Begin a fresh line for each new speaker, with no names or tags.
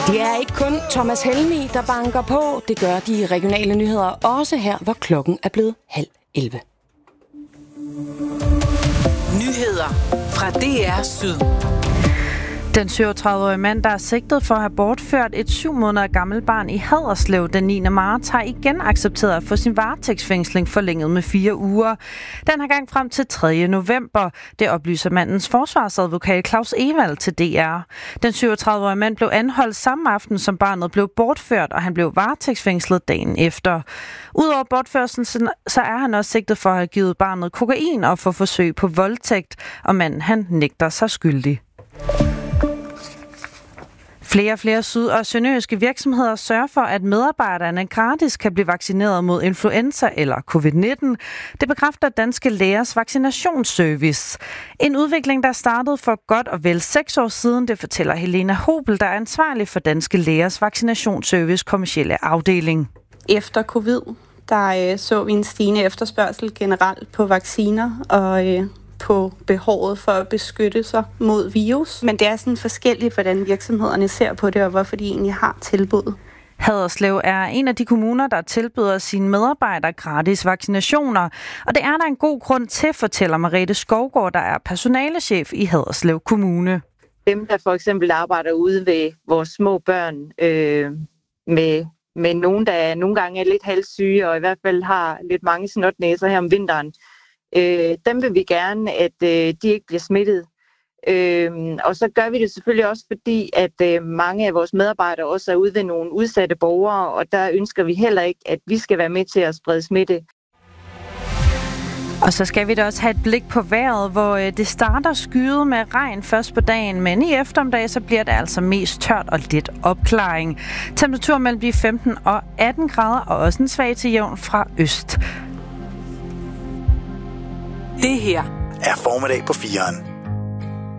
Det er ikke kun Thomas Helmig, der banker på. Det gør de regionale nyheder også her, hvor klokken er blevet 10:30.
Nyheder fra DR Syd.
Den 37-årige mand, der er sigtet for at have bortført et 7 måneder gammelt barn i Haderslev den 9. marts, har igen accepteret at få sin varetægtsfængsling forlænget med 4 uger. Den har gang frem til 3. november. Det oplyser mandens forsvarsadvokat Claus Ewald til DR. Den 37-årige mand blev anholdt samme aften, som barnet blev bortført, og han blev varetægtsfængslet dagen efter. Udover bortførelsen, så er han også sigtet for at have givet barnet kokain og for forsøg på voldtægt, og manden han nægter sig skyldig. Flere og flere syd- og sønderjyske virksomheder sørger for, at medarbejderne gratis kan blive vaccineret mod influenza eller covid-19. Det bekræfter Danske Lægers vaccinationsservice. En udvikling, der startede for godt og vel 6 år siden, det fortæller Helena Hobel, der er ansvarlig for Danske Lægers vaccinationsservice kommercielle afdeling.
Efter covid, der så vi en stigende efterspørgsel generelt på vacciner og på behovet for at beskytte sig mod virus. Men det er sådan forskelligt, hvordan virksomhederne ser på det, og hvorfor de egentlig har tilbud.
Haderslev er en af de kommuner, der tilbyder sine medarbejdere gratis vaccinationer. Og det er der en god grund til, fortæller Merete Skovgaard, der er personalechef i Haderslev Kommune.
Dem, der for eksempel arbejder ude ved vores små børn med nogen, der nogle gange er lidt halssyge, og i hvert fald har lidt mange snotnæser her om vinteren, dem vil vi gerne, at de ikke bliver smittet. Og så gør vi det selvfølgelig også, fordi at mange af vores medarbejdere også er ude ved nogle udsatte borgere, og der ønsker vi heller ikke, at vi skal være med til at sprede smitte.
Og så skal vi da også have et blik på vejret, hvor det starter skyet med regn først på dagen, men i eftermiddag så bliver det altså mest tørt og lidt opklaring. Temperaturen mellem de 15 og 18 grader, og også en svag til jævn fra øst.
Det her
er formiddag på 4'eren.